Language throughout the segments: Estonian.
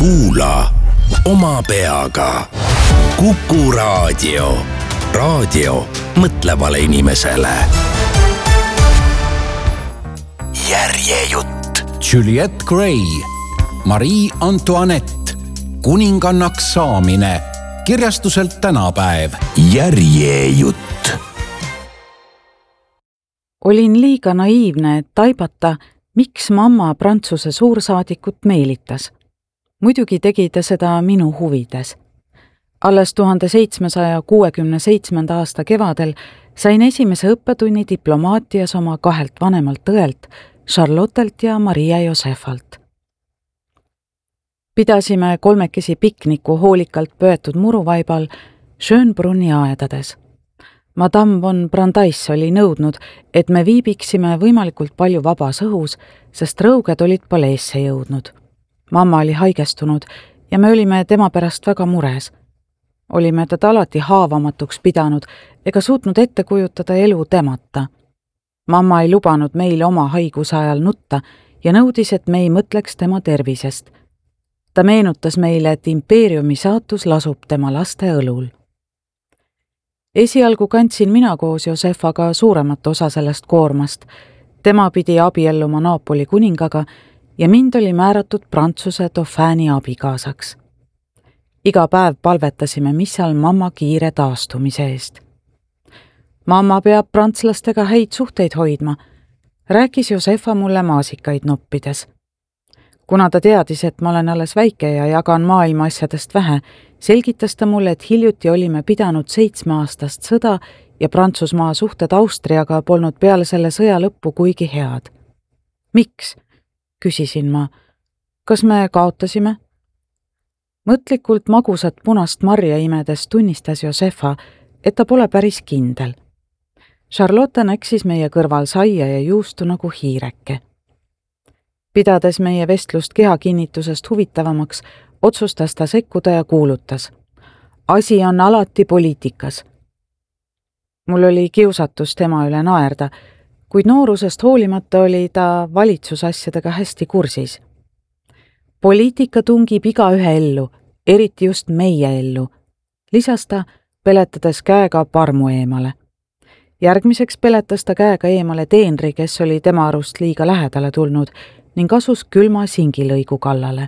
kuula oma peaga. Kuku Raadio. Raadio mõtlevale inimesele. Järjejutt. Juliette Gray, Marie Antoinette, kuningannaks saamine, kirjastuselt Tänapäev. Järjejutt. Olin liiga naiivne, et taibata, miks mamma Prantsuse suursaadikut meelitas. Muidugi tegi ta seda minu huvides. Alles 1767. aasta kevadel sain esimese õppetunni diplomaatias oma 2 vanemalt õelt, Charlottelt ja Maria Josephalt. Pidasime 3 pikniku hoolikalt pöetud muruvaibal Schönbrunni aedades. Madame von Brandeis oli nõudnud, et me viibiksime võimalikult palju vabas õhus, sest rõuged olid paleesse jõudnud. Mamma oli haigestunud ja me olime tema pärast väga mures. Olime teda alati haavamatuks pidanud ega suutnud ette kujutada elu temata. Mamma ei lubanud meile oma haiguse ajal nutta ja nõudis, et me ei mõtleks tema tervisest. Ta meenutas meile, et impeeriumi saatus lasub tema laste õlul. Esialgu kandsin mina koos Josephaga suuremat osa sellest koormast. Tema pidi abielluma Napoli kuningaga ja mind oli määratud Prantsuse Dauphini abikaasaks. Iga päev palvetasime missal mamma kiire taastumise eest. Mamma peab prantslastega häid suhteid hoidma, rääkis Josepha mulle maasikaid noppides. Kuna ta teadis, et ma olen alles väike ja jagan maailma asjadest vähe, selgitas ta mulle, et hiljuti olime pidanud 7-aastast sõda ja Prantsusmaa suhted Austriaga polnud peale selle sõja lõppu kuigi head. Miks? Küsisin ma. Kas me kaotasime? Mõtlikult magusat punast marja imedes tunnistas Josepha, et ta pole päris kindel. Charlotte näksis meie kõrval saia ja juustu nagu hiireke. Pidades meie vestlust kehakinnitusest huvitavamaks, otsustas ta sekkuda ja kuulutas. Asi on alati poliitikas. Mul oli kiusatus tema üle naerda, kuid noorusest hoolimata oli ta valitsusasjadega hästi kursis. Poliitika tungib igaühe ellu, eriti just meie ellu, lisas ta, peletades käega parmu eemale. Järgmiseks peletas ta käega eemale teenri, kes oli tema arust liiga lähedale tulnud ning asus külma singilõigu kallale.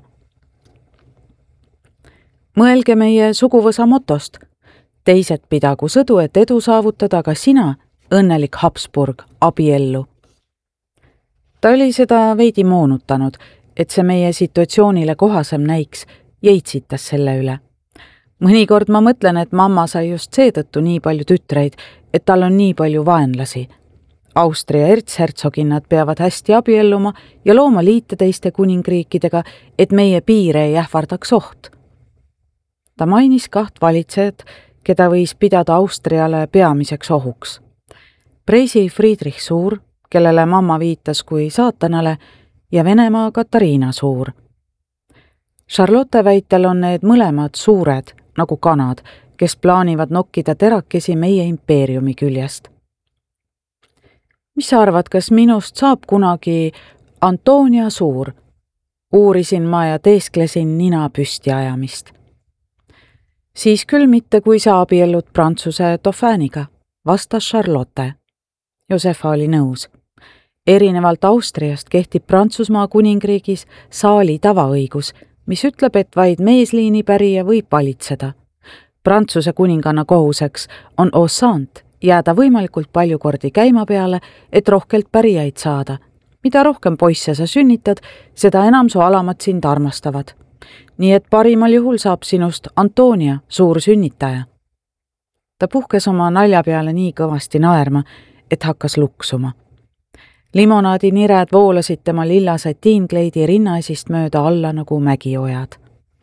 Mõelge meie suguvõsa motost. Teised pidagu sõdu, et edu saavutada, aga sina, õnnelik Habsburg, abiellu. Ta oli seda veidi moonutanud, et see meie situatsioonile kohasem näiks, ja itsitas selle üle. Mõnikord ma mõtlen, et mamma sai just seetõttu nii palju tütreid, et tal on nii palju vaenlasi. Austria ertshertsoginnad peavad hästi abielluma ja looma liite teiste kuningriikidega, et meie piire ei ähvardaks oht. Ta mainis 2 valitsejat, keda võis pidada Austriale peamiseks ohuks. Preisi Friedrich Suur, kellele mamma viitas kui saatanale, ja Venemaa Katariina Suur. Charlotte väitel on need mõlemad suured, nagu kanad, kes plaanivad nokkida terakesi meie impeeriumi küljest. Mis sa arvad, kas minust saab kunagi Antonia Suur? Uurisin ma ja teesklesin nina püsti ajamist. Siis küll mitte, kui sa abiellud Prantsuse Dauphiniga, vastas Charlotte. Josepha oli nõus. Erinevalt Austriast kehtib Prantsusmaa kuningriigis saali tavaõigus, mis ütleb, et vaid meesliini pärija võib valitseda. Prantsuse kuninganna kohuseks on osant jääda võimalikult palju kordi käima peale, et rohkelt pärijaid saada. Mida rohkem poisse sa sünnitad, seda enam su alamad sind armastavad. Nii et parimal juhul saab sinust Antonia, suur sünnitaja. Ta puhkes oma nalja peale nii kõvasti naerma, et hakkas luksuma. Limonaadi nired voolasid tema lilla satiinkleidi rinnaesist mööda alla nagu mägiojad.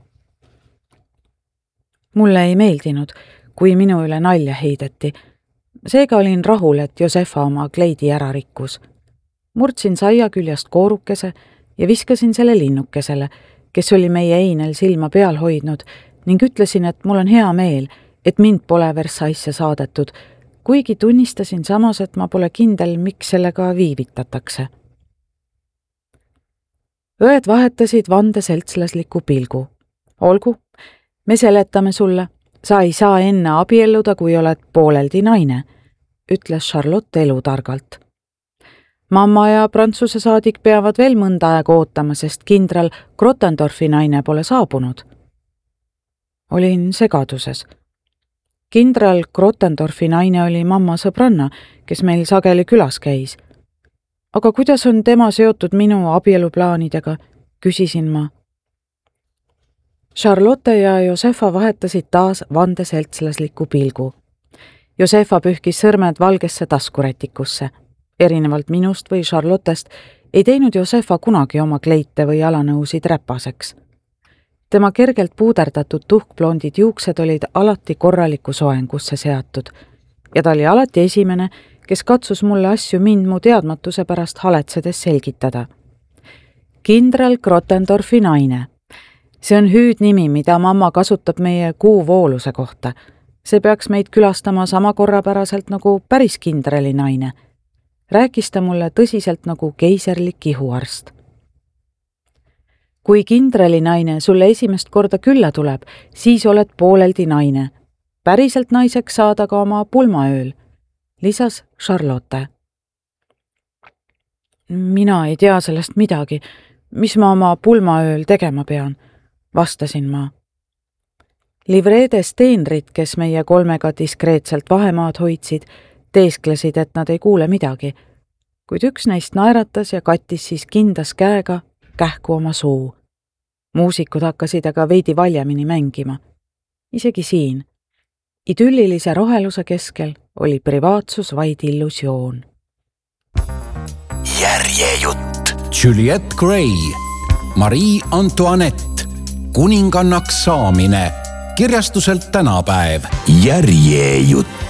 Mulle ei meeldinud, kui minu üle nalja heideti. Seega olin rahul, et Josepha oma kleidi ära rikkus. Murdsin saia küljest koorukese ja viskasin selle linnukesele, kes oli meie einel silma peal hoidnud, ning ütlesin, et mul on hea meel, et mind pole Versaillesse saadetud, kuigi tunnistasin samas, et ma pole kindel, miks sellega viivitatakse. Õed vahetasid vande seltslasliku pilgu olgu, me seletame sulle. Sa ei saa enne abielluda, kui oled pooleldi naine, ütles Charlotte elutargalt. Mamma ja Prantsuse saadik peavad veel mõnda aega ootama, sest kindral Grottendorfi naine pole saabunud. Olin segaduses. Kindral Grottendorfi naine oli mamma sõbranna, kes meil sageli külas käis. Aga kuidas on tema seotud minu abieluplaanidega, küsisin ma. Charlotte ja Josefa vahetasid taas vandeseltslasliku pilgu. Josefa pühkis sõrmed valgesse taskurätikusse. Erinevalt minust või Charlottest ei teinud Josefa kunagi oma kleite või jalanõusid räpaseks. Tema kergelt puuderdatud tuhkblondid juuksed olid alati korraliku soengusse seatud ja ta oli alati esimene, kes katsus mulle asju mind mu teadmatuse pärast haletsedes selgitada. Kindral Grottendorfi naine. See on hüüdnimi, mida mamma kasutab meie kuuvooluse kohta. See peaks meid külastama sama korrapäraselt nagu päris kindrali naine. Rääkis ta mulle tõsiselt nagu keiserlik ihuarst. Kui kindrali naine sulle esimest korda külla tuleb, siis oled pooleldi naine. Päriselt naiseks saada ka oma pulmaööl, lisas Charlotte. Mina ei tea sellest midagi, mis ma oma pulmaööl tegema pean, vastasin ma. Livreedes teenrid, kes meie kolmega diskreetselt vahemaad hoidsid, teesklesid, et nad ei kuule midagi, kuid üks neist naeratas ja kattis siis kindas käega kähku oma suu. Muusikud hakkasid aga veidi valjemini mängima. Isegi siin. Idüllilise roheluse keskel oli privaatsus vaid illusioon. Järjejutt. Juliette Gray, Marie Antoinette, kuningannaks saamine, kirjastuselt Tänapäev. Järjejutt.